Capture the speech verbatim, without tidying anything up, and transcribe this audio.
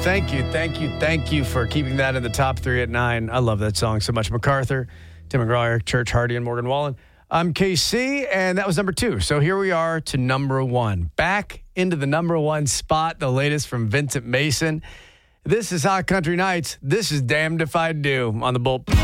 Thank you, thank you, thank you for keeping that in the top three at nine. I love that song so much. MacArthur, Tim McGraw, Eric Church, Hardy, and Morgan Wallen. I'm K C, and that was number two. So here we are to number one. Back into the number one spot, the latest from Vincent Mason. This is Hot Country Nights. This is Damned If I Do on the Bull.